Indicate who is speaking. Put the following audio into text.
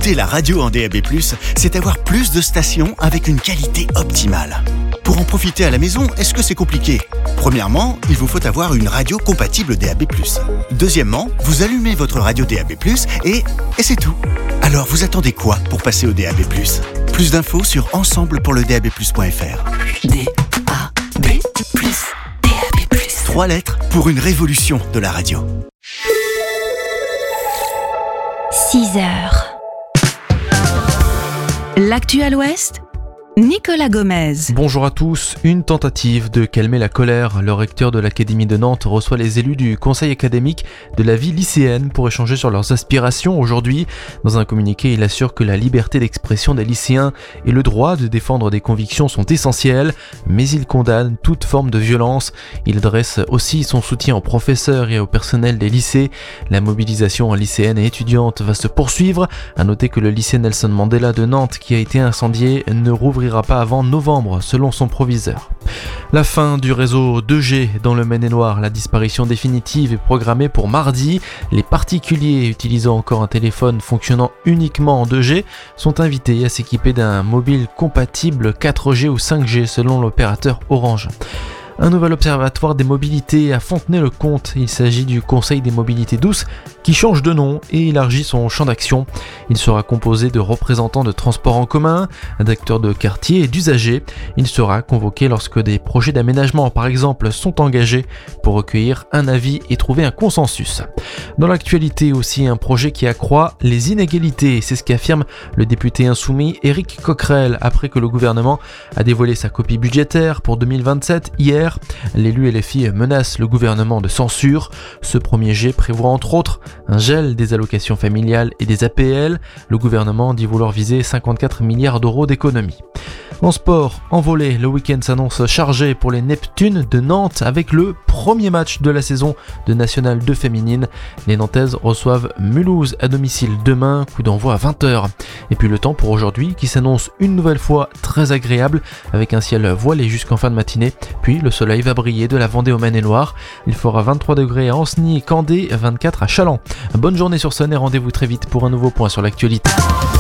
Speaker 1: Écouter la radio en DAB+, c'est avoir plus de stations avec une qualité optimale. Pour en profiter à la maison, est-ce que c'est compliqué ? Premièrement, il vous faut avoir une radio compatible DAB+. Deuxièmement, vous allumez votre radio DAB+, et c'est tout. Alors, vous attendez quoi pour passer au DAB+? Plus d'infos sur ensemblepourledab+.fr.
Speaker 2: DAB+, DAB+.
Speaker 1: 3 lettres pour une révolution de la radio.
Speaker 2: 6 heures. L'actu à l'Ouest, Nicolas Gomez.
Speaker 3: Bonjour à tous. Une tentative de calmer la colère. Le recteur de l'Académie de Nantes reçoit les élus du conseil académique de la vie lycéenne pour échanger sur leurs aspirations aujourd'hui. Dans un communiqué, il assure que la liberté d'expression des lycéens et le droit de défendre des convictions sont essentiels, mais il condamne toute forme de violence. Il adresse aussi son soutien aux professeurs et au personnel des lycées. La mobilisation lycéenne et étudiante va se poursuivre. À noter que le lycée Nelson Mandela de Nantes, qui a été incendié, ne rouvrira pas avant novembre, selon son proviseur. La fin du réseau 2G dans le Maine-et-Loire, la disparition définitive est programmée pour mardi. Les particuliers utilisant encore un téléphone fonctionnant uniquement en 2G sont invités à s'équiper d'un mobile compatible 4G ou 5G selon l'opérateur Orange. Un nouvel observatoire des mobilités à Fontenay-le-Comte. Il s'agit du Conseil des mobilités douces qui change de nom et élargit son champ d'action. Il sera composé de représentants de transports en commun, d'acteurs de quartier et d'usagers. Il sera convoqué lorsque des projets d'aménagement, par exemple, sont engagés pour recueillir un avis et trouver un consensus. Dans l'actualité aussi, un projet qui accroît les inégalités. C'est ce qu'affirme le député insoumis Éric Coquerel après que le gouvernement a dévoilé sa copie budgétaire pour 2027 hier. L'élu LFI menace le gouvernement de censure. Ce premier jet prévoit entre autres un gel des allocations familiales et des APL. Le gouvernement dit vouloir viser 54 milliards d'euros d'économies. En sport, en volley, le week-end s'annonce chargé pour les Neptunes de Nantes avec le premier match de la saison de National 2 féminine. Les Nantaises reçoivent Mulhouse à domicile demain, coup d'envoi à 20h. Et puis le temps pour aujourd'hui qui s'annonce une nouvelle fois très agréable avec un ciel voilé jusqu'en fin de matinée. Puis le soleil va briller de la Vendée au Maine-et-Loire. Il fera 23 degrés à Ancenis, Candé, 24 à Challans. Bonne journée sur Sonne et rendez-vous très vite pour un nouveau point sur l'actualité.